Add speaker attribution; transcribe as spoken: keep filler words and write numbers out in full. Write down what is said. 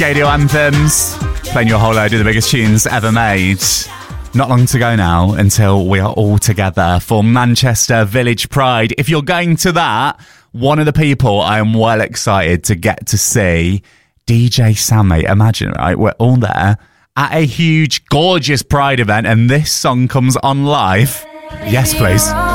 Speaker 1: Radio Anthems, playing your whole load of the biggest tunes ever made. Not long to go now until we are all together for Manchester Village Pride. If you're going to that, one of the people I am well excited to get to see, D J Sam, mate. Imagine, right? We're all there at a huge, gorgeous Pride event and this song comes on live. Yes, please.